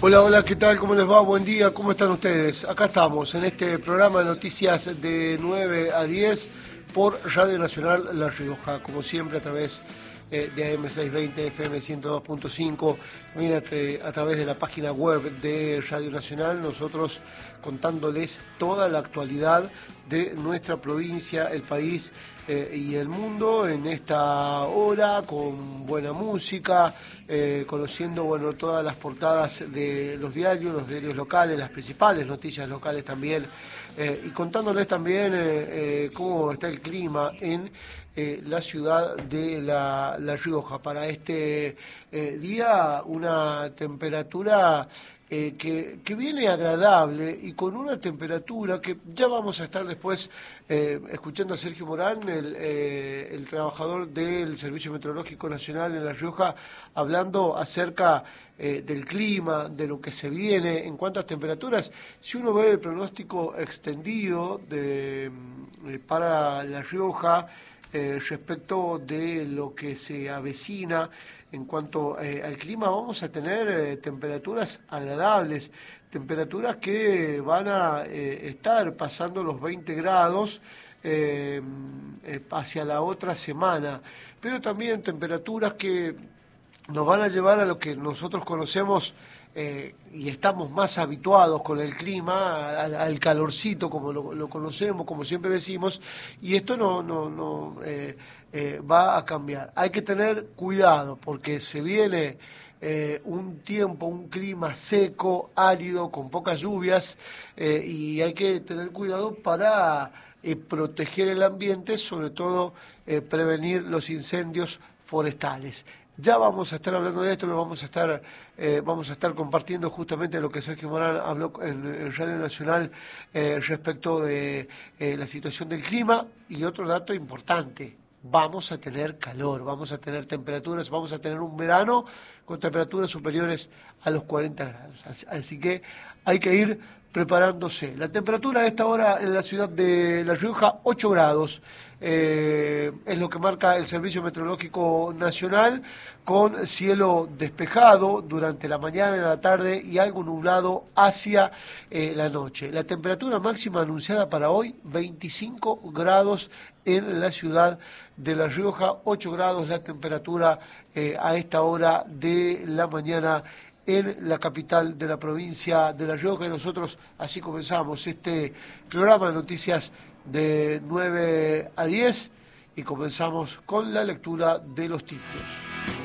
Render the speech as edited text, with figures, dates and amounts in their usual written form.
Hola, hola, ¿qué tal? ¿Cómo les va? Buen día, ¿cómo están ustedes? Acá estamos en este programa de noticias de 9 a 10 por Radio Nacional La Rioja, como siempre a través de AM 620, FM 102.5, también a través de la página web de Radio Nacional, nosotros contándoles toda la actualidad de nuestra provincia, el país y el mundo en esta hora, con buena música, conociendo todas las portadas de los diarios locales, las principales noticias locales también, y contándoles también cómo está el clima en la ciudad de La Rioja. Para este día, una temperatura que viene agradable y con una temperatura que ya vamos a estar después escuchando a Sergio Morán, el trabajador del Servicio Meteorológico Nacional en La Rioja, hablando acerca del clima, de lo que se viene en cuanto a temperaturas. Si uno ve el pronóstico extendido para La Rioja, respecto de lo que se avecina en cuanto al clima, vamos a tener temperaturas agradables, temperaturas que van a estar pasando los 20 grados hacia la otra semana, pero también temperaturas que nos van a llevar a lo que nosotros conocemos y estamos más habituados con el clima, al calorcito como lo conocemos, como siempre decimos, y esto no va a cambiar. Hay que tener cuidado porque se viene un tiempo, un clima seco, árido, con pocas lluvias, y hay que tener cuidado para proteger el ambiente, sobre todo prevenir los incendios forestales. Ya vamos a estar hablando de esto, lo vamos a estar compartiendo justamente lo que Sergio Morán habló en Radio Nacional respecto de la situación del clima. Y otro dato importante, vamos a tener calor, vamos a tener temperaturas, vamos a tener un verano con temperaturas superiores a los 40 grados. Así que hay que ir preparándose. La temperatura a esta hora en la ciudad de La Rioja, 8 grados. Es lo que marca el Servicio Meteorológico Nacional, con cielo despejado durante la mañana y la tarde y algo nublado hacia la noche. La temperatura máxima anunciada para hoy, 25 grados en la ciudad de La Rioja, 8 grados la temperatura a esta hora de la mañana en la capital de la provincia de La Rioja. Y nosotros así comenzamos este programa de noticias de 9 a 10 y comenzamos con la lectura de los títulos.